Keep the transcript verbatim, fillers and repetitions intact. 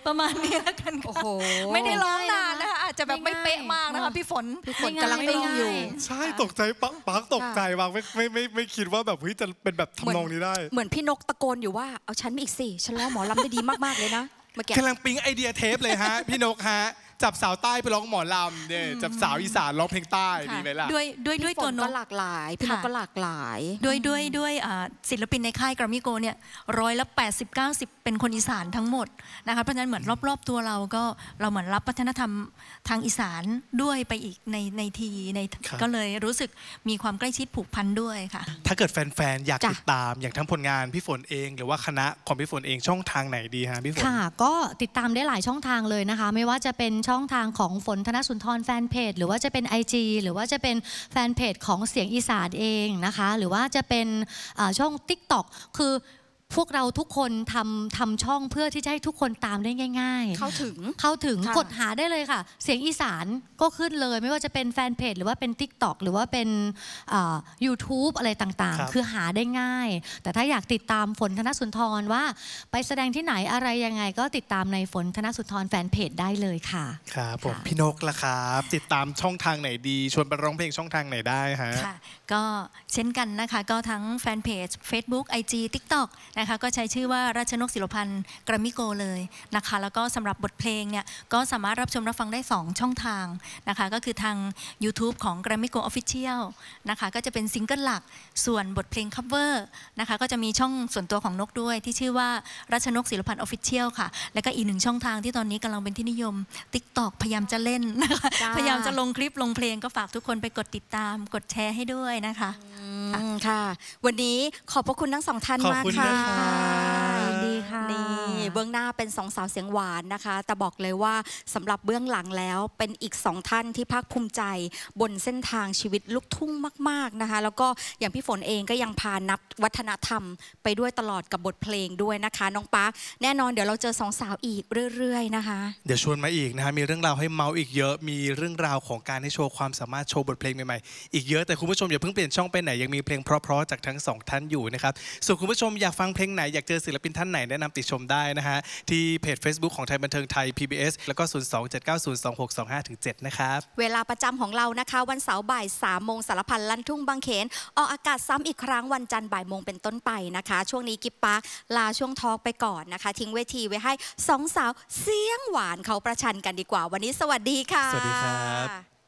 ประมาณนี้แล้วกันโอ้โหไม่ได้ร้องนานนะคะอาจจะแบบไม่เป๊ะมากนะคะพี่ฝนพี่ฝนกำลังร้องอยู่ใช่ตกใจปักปักตกใจมากไม่ไม่ไม่ไม่คิดว่าแบบเฮ้ยจะเป็นแบบทำนองนี้ได้เหมือนพี่นกตะโกนอยู่ว่าเอาฉันมาอีกสิฉันร้องหมอลำได้ดีมากๆเลยนะกำลังปิ๊งไอเดียเทปเลยฮะพี่นกฮะจับสาวใต้ไปร้องหมอลำเนี่ยจับสาวอีสานร้องเพลงใต้ดีไหมล่ะด้วยด้วยด้วยตัวนกก็หลากหลายพี่นกก็หลากหลายด้วยด้วยด้วยศิลปินในค่ายแกรมมี่โกเนี่ยร้อยละแปดสิบเก้าสิบเป็นคนอีสานทั้งหมดนะคะเพราะฉะนั้นเหมือนรอบๆตัวเราก็เราเหมือนรับวัฒนธรรมทางอีสานด้วยไปอีกในในทีในก็เลยรู้สึกมีความใกล้ชิดผูกพันด้วยค่ะถ้าเกิดแฟนๆอยากติดตามอย่างทั้งผลงานพี่ฝนเองหรือว่าคณะของพี่ฝนเองช่องทางไหนดีฮะพี่ฝนค่ะก็ติดตามได้หลายช่องทางเลยนะคะไม่ว่าจะเป็นช่องทางของฝนธนสุนทรแฟนเพจหรือว่าจะเป็น ไอ จี หรือว่าจะเป็นแฟนเพจของเสียงอีสานเองนะคะหรือว่าจะเป็นช่อง ติ๊กต็อก คือพวกเราทุกคนทำทำช่องเพื่อที่จะให้ทุกคนตามได้ง่ายๆเข้าถึงเข้าถึงกดหาได้เลยค่ะเสียงอีสานก็ขึ้นเลยไม่ว่าจะเป็นแฟนเพจหรือว่าเป็น ติ๊กต็อก หรือว่าเป็นยูทูบอะไรต่างๆคือหาได้ง่ายแต่ถ้าอยากติดตามฝนธนสุนทรว่าไปแสดงที่ไหนอะไรยังไงก็ติดตามในฝนธนสุนทรแฟนเพจได้เลยค่ะครับผมพี่นกล่ะครับติดตามช่องทางไหนดีชวนไปร้องเพลงช่องทางไหนได้ฮะค่ะก็เช่นกันนะคะก็ทั้งแฟนเพจ เฟซบุ๊ก ไอ จี ติ๊กต็อก นะคะก็ใช้ชื่อว่ารัชนกศิลพันธ์แกรมมี่โกเลยนะคะแล้วก็สำหรับบทเพลงเนี่ยก็สามารถรับชมรับฟังได้สองช่องทางนะคะก็คือทาง ยูทูบ ของ Grammy Go Official นะคะก็จะเป็นซิงเกิลหลักส่วนบทเพลง cover นะคะก็จะมีช่องส่วนตัวของนกด้วยที่ชื่อว่ารัชนกศิลพันธ์ Official ค่ะแล้วก็อีกหนึ่งช่องทางที่ตอนนี้กำลังเป็นที่นิยม ติ๊กต็อก พยายามจะเล่นนะคะพยายามจะลงคลิปลงเพลงก็ฝากทุกคนไปกดติดตามกดแชร์ให้ด้วยนะคะค่ะวันนี้ขอบพระคุณทั้งสองท่านมากค่ะดีค่ะนี่เบื้องหน้าเป็นสองสาวเสียงหวานนะคะแต่บอกเลยว่าสำหรับเบื้องหลังแล้วเป็นอีกสองท่านที่ภาคภูมิใจบนเส้นทางชีวิตลูกทุ่งมากๆนะคะแล้วก็อย่างพี่ฝนเองก็ยังพานับวัฒนธรรมไปด้วยตลอดกับบทเพลงด้วยนะคะน้องปาร์คแน่นอนเดี๋ยวเราเจอสองสาวอีกเรื่อยๆนะคะเดี๋ยวชวนมาอีกนะฮะมีเรื่องราวให้เมาอีกเยอะมีเรื่องราวของการให้โชว์ความสามารถโชว์บทเพลงใหม่ๆอีกเยอะแต่คุณผู้ชมอย่าเพิ่งเปลี่ยนช่องไปไหนยังมีเพลงเพราะๆจากทั้งสองท่านอยู่นะครับส่วนคุณผู้ชมอยากฟังเพลงไหนอยากเจอศิลปินท่านไหนแนะนำติชมได้นะฮะที่เพจ Facebook ของไทยบันเทิงไทย พี บี เอส แล้วก็ ศูนย์ สอง เจ็ด เก้า ศูนย์ สอง หก สอง ห้า เจ็ด นะครับเวลาประจำของเรานะคะวันเสาร์บ่ายสามโมงสารพันลั่นทุ่งบางเขนออกอากาศซ้ำอีกครั้งวันจันทร์บ่ายโมงเป็นต้นไปนะคะช่วงนี้กิ๊บปาร์คลาช่วงทอล์กไปก่อนนะคะทิ้งเวทีไว้ให้สองสาวเสียงหวานเขาประชันกันดีกว่าวันนี้สวัสดีค่ะสวัสดีครับ